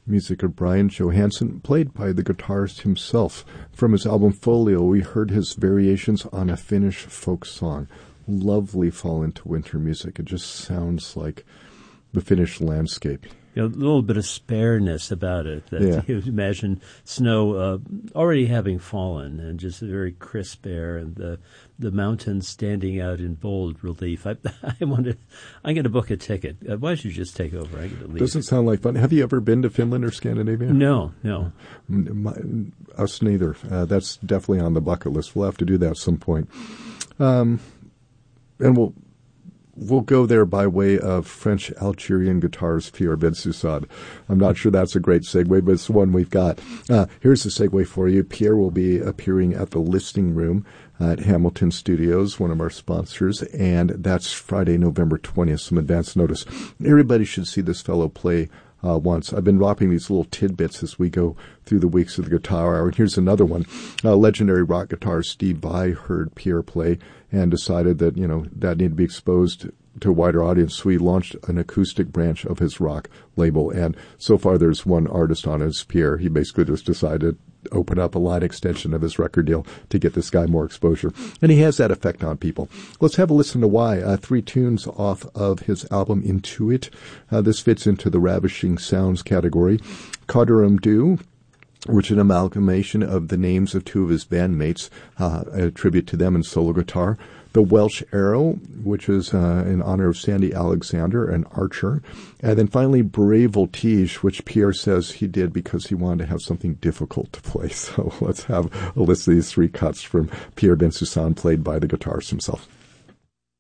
Music of Brian Johansson, played by the guitarist himself. From his album Folio, we heard his variations on a Finnish folk song. Lovely fall into winter music. It just sounds like the Finnish landscape. A little bit of spareness about it. That you imagine snow already having fallen, and just a very crisp air, and the mountains standing out in bold relief. I'm going to book a ticket. Why don't you just take over? I get to leave. Doesn't sound like fun. Have you ever been to Finland or Scandinavia? No. Us neither. That's definitely on the bucket list. We'll have to do that at some point. And we'll go there by way of French-Algerian guitarist Pierre Bensussad. I'm not sure that's a great segue, but it's the one we've got. Here's the segue for you. Pierre will be appearing at the Listening Room at Hamilton Studios, one of our sponsors, and that's Friday, November 20th, some advance notice. Everybody should see this fellow play once. I've been dropping these little tidbits as we go through the weeks of the Guitar Hour. And here's another one. Legendary rock guitarist Steve Vai heard Pierre play and decided that, that needed to be exposed to a wider audience. So he launched an acoustic branch of his rock label. And so far there's one artist on it, it's Pierre. He basically just decided to open up a line extension of his record deal to get this guy more exposure. And he has that effect on people. Let's have a listen to why. 3 tunes off of his album Intuit. This fits into the Ravishing Sounds category. Carderum Du, which is an amalgamation of the names of 2 of his bandmates, a tribute to them in solo guitar. The Welsh Arrow, which is in honor of Sandy Alexander, an archer. And then finally, Brave Voltige, which Pierre says he did because he wanted to have something difficult to play. So let's have a list of these 3 cuts from Pierre Bensussad, played by the guitarist himself.